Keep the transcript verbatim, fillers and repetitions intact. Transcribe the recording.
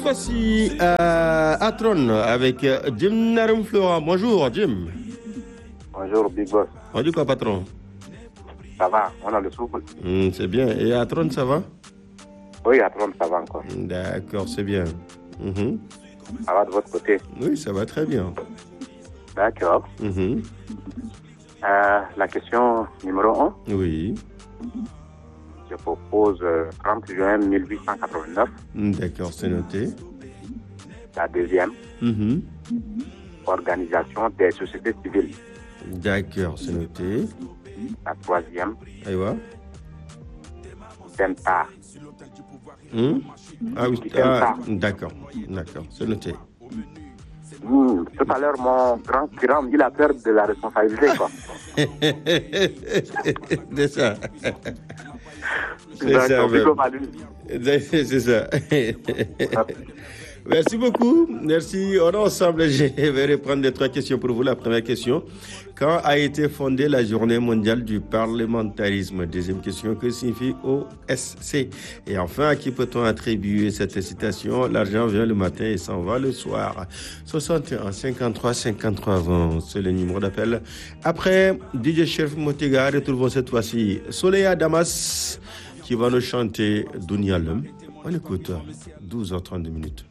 Voici euh, Atron avec Jim Narum Flora. Bonjour Jim. Bonjour Big Boss. On dit quoi patron? Ça va, on a le souffle. Mmh, c'est bien. Et Atron, ça va? Oui, Atron, ça va encore. D'accord, c'est bien. Mmh. Ça va de votre côté? Oui, ça va très bien. D'accord. Mmh. Euh, la question numéro un. Oui. Je propose euh, trente juin mille huit cent quatre-vingt-neuf. D'accord, c'est noté. La deuxième. Mmh. Organisation des sociétés civiles. D'accord, c'est noté. La troisième. Aïwa. Tempa. Mmh. Ah oui, ah, d'accord, d'accord, c'est noté. Mmh, tout à l'heure, mon grand tyran, il a peur de la responsabilité, quoi. C'est ça. C'est ça, c'est ça. Merci beaucoup. Merci. On est ensemble. Je vais reprendre les trois questions pour vous. La première question. Quand a été fondée la Journée mondiale du parlementarisme? Deuxième question. Que signifie O S C? Et enfin, à qui peut-on attribuer cette citation? L'argent vient le matin et s'en va le soir. soixante et un cinquante-trois cinquante-trois vingt. C'est le numéro d'appel. Après D J Chef Motiga, retrouvons cette fois-ci Soleya Damas qui va nous chanter Dunia Lum. On écoute douze heures trente minutes.